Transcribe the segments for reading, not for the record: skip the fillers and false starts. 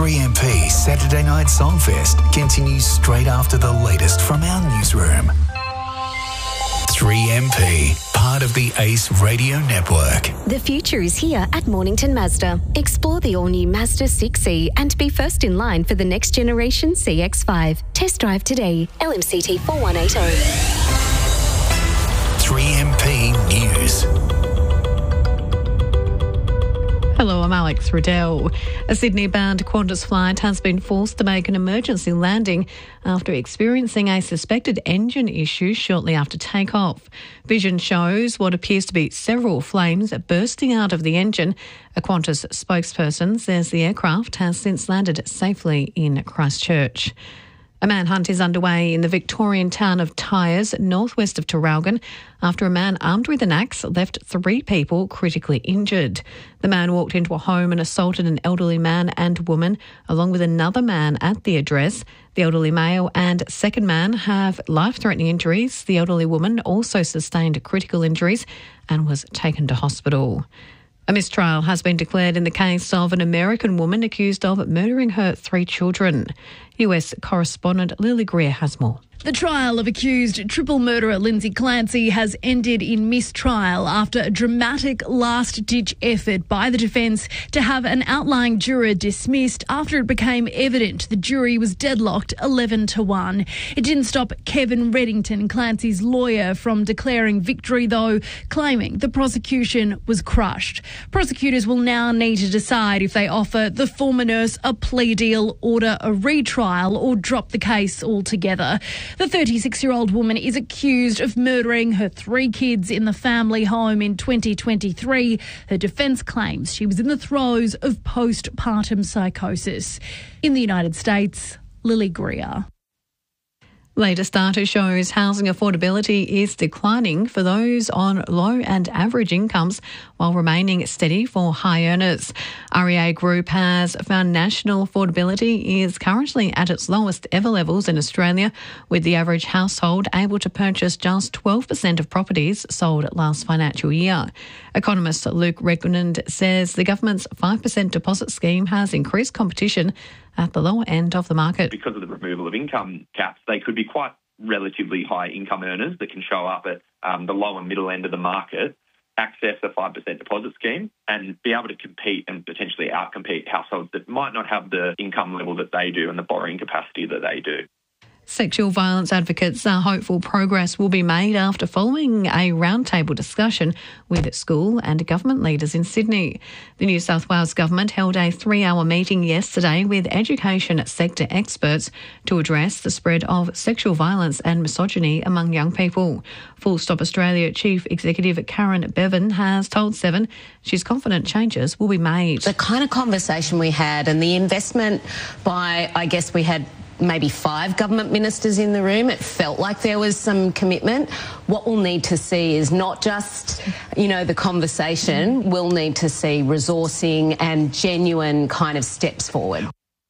3MP Saturday Night Songfest continues straight after the latest from our newsroom. 3MP, part of the Ace Radio Network. The future is here at Mornington Mazda. Explore the all-new Mazda 6e and be first in line for the next generation CX-5. Test drive today. LMCT 4180. 3MP News. Hello, I'm Alex Riddell. A Sydney-bound Qantas flight has been forced to make an emergency landing after experiencing a suspected engine issue shortly after takeoff. Vision shows what appears to be several flames bursting out of the engine. A Qantas spokesperson says the aircraft has since landed safely in Christchurch. A manhunt is underway in the Victorian town of Tyers, northwest of Traralgon, after a man armed with an axe left 3 people critically injured. The man walked into a home and assaulted an elderly man and woman, along with another man at the address. The elderly male and second man have life-threatening injuries. The elderly woman also sustained critical injuries and was taken to hospital. A mistrial has been declared in the case of an American woman accused of murdering her 3 children. US correspondent Lily Greer has more. The trial of accused triple murderer Lindsay Clancy has ended in mistrial after a dramatic last-ditch effort by the defence to have an outlying juror dismissed after it became evident the jury was deadlocked 11-1. It didn't stop Kevin Reddington, Clancy's lawyer, from declaring victory, though, claiming the prosecution was crushed. Prosecutors will now need to decide if they offer the former nurse a plea deal, order a retrial, or drop the case altogether. The 36-year-old woman is accused of murdering her 3 kids in the family home in 2023. Her defence claims she was in the throes of postpartum psychosis. In the United States, Lily Greer. Latest data shows housing affordability is declining for those on low and average incomes while remaining steady for high earners. REA Group has found national affordability is currently at its lowest ever levels in Australia, with the average household able to purchase just 12% of properties sold last financial year. Economist Luke Redmond says the government's 5% deposit scheme has increased competition at the lower end of the market. Because of the removal of income caps, they could be quite relatively high income earners that can show up at the low and middle end of the market, access a 5% deposit scheme and be able to compete and potentially outcompete households that might not have the income level that they do and the borrowing capacity that they do. Sexual violence advocates are hopeful progress will be made after following a roundtable discussion with school and government leaders in Sydney. The New South Wales government held a 3-hour meeting yesterday with education sector experts to address the spread of sexual violence and misogyny among young people. Full Stop Australia Chief Executive Karen Bevan has told Seven she's confident changes will be made. The kind of conversation we had and the investment by, I guess we had maybe 5 government ministers in the room. It felt like there was some commitment. What we'll need to see is not just, the conversation. We'll need to see resourcing and genuine kind of steps forward.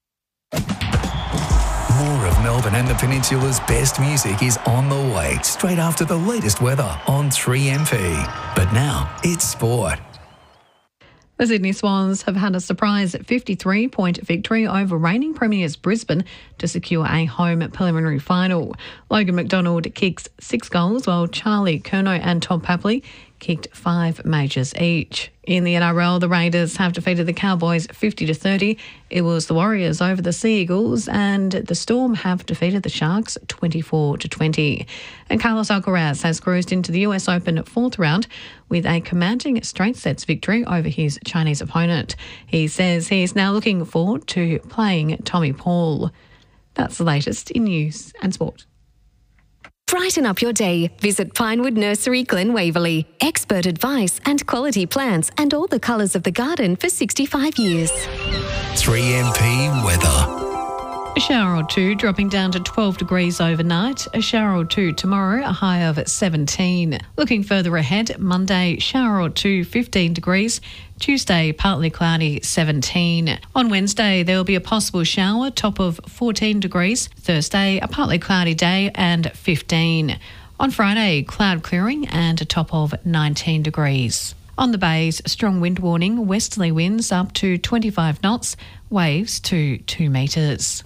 More of Melbourne and the Peninsula's best music is on the way straight after the latest weather on 3MP. But now it's sport. The Sydney Swans have had a surprise 53-point victory over reigning premiers Brisbane to secure a home preliminary final. Logan McDonald kicked 6 goals while Charlie Curnow and Tom Papley kicked 5 majors each. In the NRL, the Raiders have defeated the Cowboys 50-30. It was the Warriors over the Sea Eagles, and the Storm have defeated the Sharks 24-20. And Carlos Alcaraz has cruised into the US Open 4th round with a commanding straight sets victory over his Chinese opponent. He says he is now looking forward to playing Tommy Paul. That's the latest in news and sport. Brighten up your day. Visit Pinewood Nursery, Glen Waverley. Expert advice and quality plants and all the colours of the garden for 65 years. 3MP weather. A shower or 2 dropping down to 12 degrees overnight. A shower or 2 tomorrow, a high of 17. Looking further ahead, Monday, shower or 2, 15 degrees. Tuesday, partly cloudy, 17. On Wednesday, there will be a possible shower, top of 14 degrees. Thursday, a partly cloudy day and 15. On Friday, cloud clearing and a top of 19 degrees. On the bays, strong wind warning, westerly winds up to 25 knots, waves to 2 metres.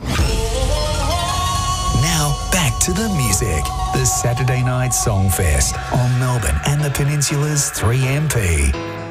Now back to the music. The Saturday Night Songfest on Melbourne and the Peninsula's 3MP.